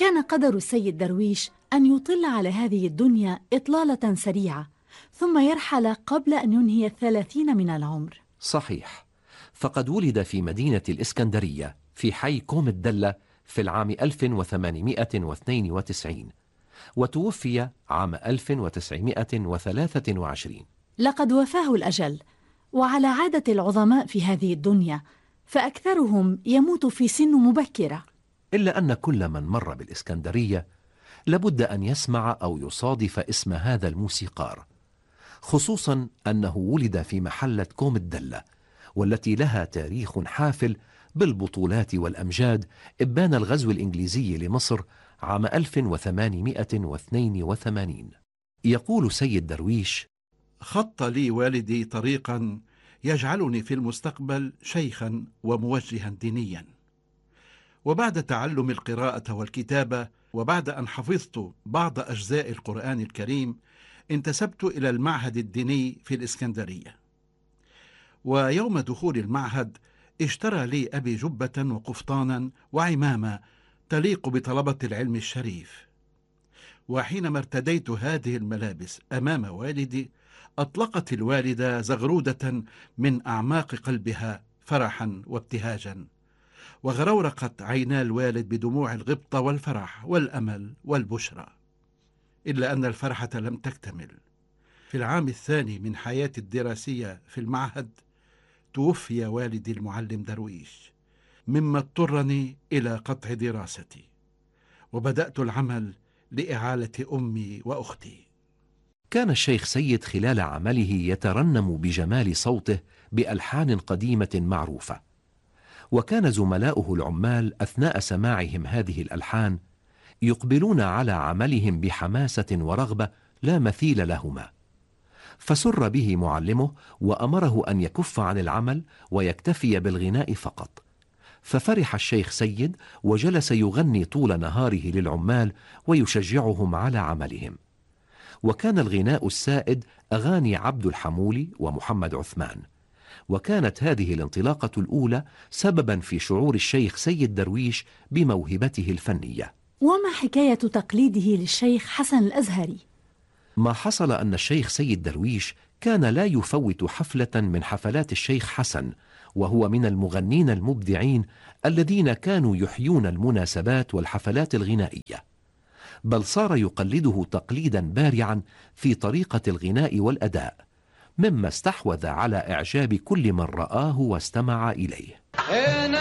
كان قدر السيد درويش أن يطل على هذه الدنيا إطلالة سريعة، ثم يرحل قبل أن ينهي 30 من العمر. صحيح، فقد ولد في مدينة الإسكندرية في حي كوم الدلة في العام 1892، وتوفي عام 1923. لقد وفاه الأجل، وعلى عادة العظماء في هذه الدنيا فأكثرهم يموت في سن مبكرة. إلا أن كل من مر بالإسكندرية لابد أن يسمع أو يصادف اسم هذا الموسيقار، خصوصا أنه ولد في محلة كوم الدلة، والتي لها تاريخ حافل بالبطولات والأمجاد إبان الغزو الإنجليزي لمصر عام 1882. يقول سيد درويش: خط لي والدي طريقا يجعلني في المستقبل شيخا وموجها دينيا، وبعد تعلم القراءة والكتابة وبعد أن حفظت بعض أجزاء القرآن الكريم انتسبت إلى المعهد الديني في الإسكندرية. ويوم دخول المعهد اشترى لي أبي جبة وقفطانا وعمامة تليق بطلبة العلم الشريف، وحينما ارتديت هذه الملابس أمام والدي أطلقت الوالدة زغرودة من أعماق قلبها فرحا وابتهاجا، وغرورقت عينا الوالد بدموع الغبطة والفرح والأمل والبشرى. إلا أن الفرحة لم تكتمل. في العام الثاني من حياتي الدراسية في المعهد توفي والدي المعلم درويش، مما اضطرني إلى قطع دراستي، وبدأت العمل لإعالة أمي وأختي. كان الشيخ سيد خلال عمله يترنم بجمال صوته بألحان قديمة معروفة، وكان زملاؤه العمال أثناء سماعهم هذه الألحان يقبلون على عملهم بحماسة ورغبة لا مثيل لهما، فسر به معلمه وأمره أن يكف عن العمل ويكتفي بالغناء فقط. ففرح الشيخ سيد وجلس يغني طول نهاره للعمال ويشجعهم على عملهم. وكان الغناء السائد أغاني عبد الحمولي ومحمد عثمان، وكانت هذه الانطلاقة الأولى سببا في شعور الشيخ سيد درويش بموهبته الفنية. وما حكاية تقليده للشيخ حسن الأزهري؟ ما حصل أن الشيخ سيد درويش كان لا يفوت حفلة من حفلات الشيخ حسن، وهو من المغنين المبدعين الذين كانوا يحيون المناسبات والحفلات الغنائية، بل صار يقلده تقليدا بارعا في طريقة الغناء والأداء، مما استحوذ على إعجاب كل من رآه واستمع إليه.